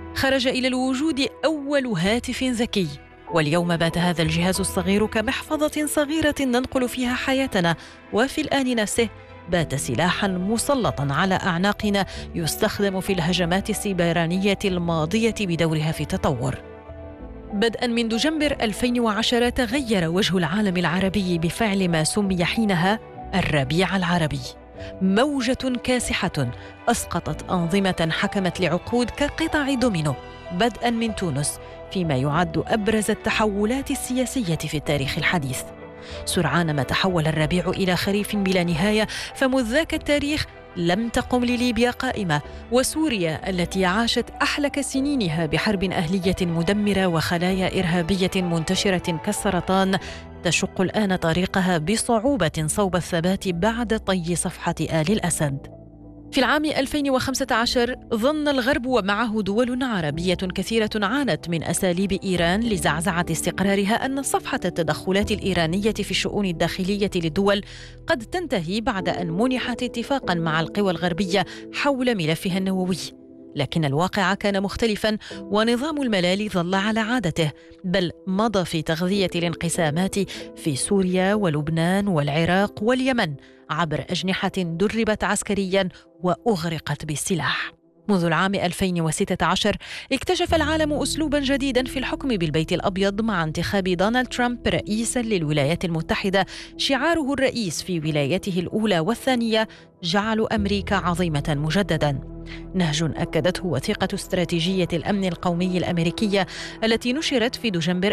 خرج إلى الوجود أول هاتف ذكي، واليوم بات هذا الجهاز الصغير كمحفظة صغيرة ننقل فيها حياتنا، وفي الآن نفسه بات سلاحاً مسلطاً على أعناقنا يستخدم في الهجمات السيبرانية الماضية بدورها في التطور. بدءاً من دجنبر 2010 تغير وجه العالم العربي بفعل ما سمي حينها الربيع العربي، موجة كاسحة أسقطت أنظمة حكمت لعقود كقطع دومينو، بدءاً من تونس، فيما يعد أبرز التحولات السياسية في التاريخ الحديث. سرعان ما تحول الربيع إلى خريف بلا نهاية، فمذ ذاك التاريخ لم تقم لليبيا قائمة، وسوريا التي عاشت أحلك سنينها بحرب أهلية مدمرة وخلايا إرهابية منتشرة كالسرطان تشق الآن طريقها بصعوبة صوب الثبات بعد طي صفحة آل الأسد. في العام 2015 ظن الغرب ومعه دول عربية كثيرة عانت من أساليب إيران لزعزعة استقرارها أن صفحة التدخلات الإيرانية في الشؤون الداخلية للدول قد تنتهي بعد أن منحت اتفاقاً مع القوى الغربية حول ملفها النووي. لكن الواقع كان مختلفاً، ونظام الملالي ظل على عادته، بل مضى في تغذية الانقسامات في سوريا ولبنان والعراق واليمن عبر أجنحة دربت عسكرياً وأغرقت بالسلاح. منذ العام 2016 اكتشف العالم أسلوباً جديداً في الحكم بالبيت الأبيض مع انتخاب دونالد ترامب رئيساً للولايات المتحدة. شعاره الرئيس في ولايته الأولى والثانية: جعل أمريكا عظيمة مجدداً، نهج أكدته وثيقة استراتيجية الأمن القومي الأمريكية التي نشرت في دجنبر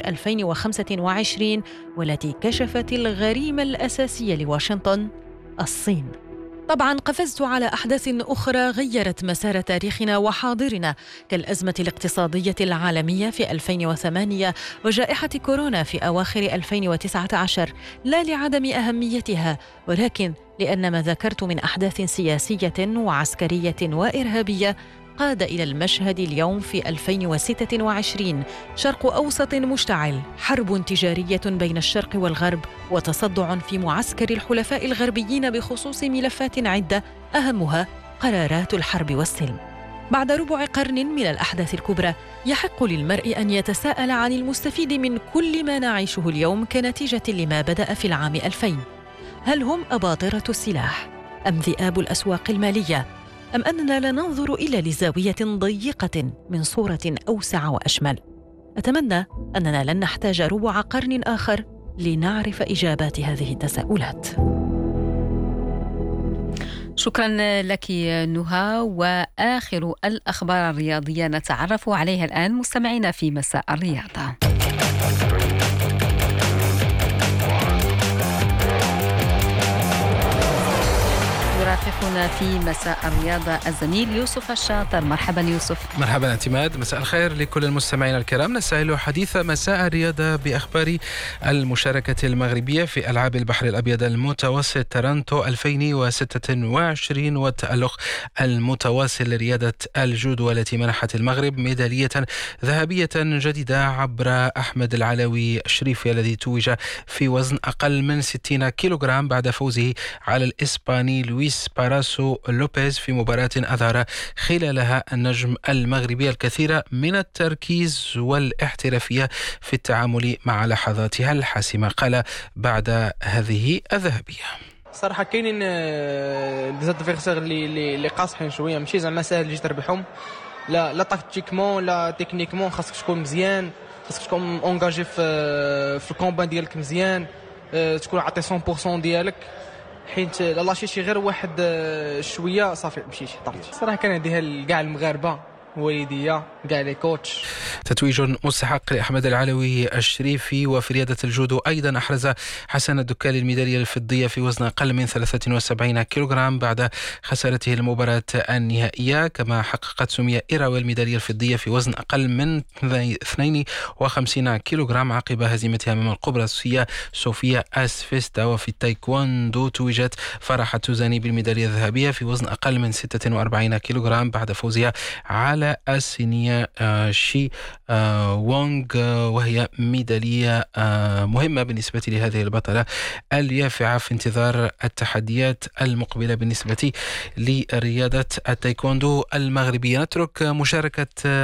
2025، والتي كشفت الغريمة الأساسية لواشنطن: الصين. طبعاً قفزت على أحداث أخرى غيرت مسار تاريخنا وحاضرنا، كالأزمة الاقتصادية العالمية في 2008 وجائحة كورونا في أواخر 2019، لا لعدم أهميتها، ولكن لأن ما ذكرت من أحداث سياسية وعسكرية وإرهابية قاد إلى المشهد اليوم في 2026: شرق أوسط مشتعل، حرب تجارية بين الشرق والغرب، وتصدع في معسكر الحلفاء الغربيين بخصوص ملفات عدة أهمها قرارات الحرب والسلم. بعد ربع قرن من الأحداث الكبرى يحق للمرء أن يتساءل عن المستفيد من كل ما نعيشه اليوم كنتيجة لما بدأ في العام 2000. هل هم أباطرة السلاح أم ذئاب الأسواق المالية، أم أننا لا ننظر إلا لزاوية ضيقة من صورة أوسع وأشمل؟ أتمنى أننا لن نحتاج ربع قرن آخر لنعرف إجابات هذه التساؤلات. شكرا لك نهى. وآخر الأخبار الرياضية نتعرف عليها الآن مستمعينا في مساء الرياضة. يرافقنا في مساء الرياضة الزميل يوسف الشاطر. مرحبا يوسف. مرحبا اعتماد، مساء الخير لكل المستمعين الكرام. نستهل حديث مساء الرياضة بأخبار المشاركة المغربية في ألعاب البحر الأبيض المتوسط تورنتو 2026 والتألق المتواصل لرياضة الجودو التي منحت المغرب ميدالية ذهبية جديدة عبر أحمد العلوي الشريفي الذي توج في وزن أقل من 60 كيلوغرام بعد فوزه على الإسباني لويس باراسو لوبيز في مباراة أظهر خلالها النجم المغربي الكثير من التركيز والاحترافية في التعامل مع لحظاتها الحاسمة. قال بعد هذه الذهبية: صراحة كاينين ديزادفيرسير اللي قاصحين شوية، ماشي زعما ساهل اللي تربحهم، لا تاكتيكمون لا تكنيكمون، خاصك تكون مزيان، خاصك تكون اونغاجي في الكومبان ديالك مزيان، تكون عطي 100% ديالك، حيت لا شي غير واحد شويه صافي مشيتي طرت. صراحه كان هذه لكاع المغاربه، والديا كاع لي كوتش. تتويج مستحق لأحمد العلوي الشريفي. وفي رياضة الجودو أيضا أحرز حسن الدكالي الميدالية الفضية في وزن أقل من 73 كيلوغرام بعد خسارته المباراة النهائية. كما حققت سمية إيراوي الميدالية الفضية في وزن أقل من 52 كيلوغرام عقب هزيمتها أمام القبرصية صوفيا أسفيستا. وفي التايكواندو توجت فرحة توزاني بالميدالية الذهبية في وزن أقل من 46 كيلوغرام بعد فوزها على الصينية شي وونغ، وهي ميدالية مهمة بالنسبة لهذه البطلة اليافعة في انتظار التحديات المقبلة بالنسبة لرياضة التايكوندو المغربية. نترك مشاركة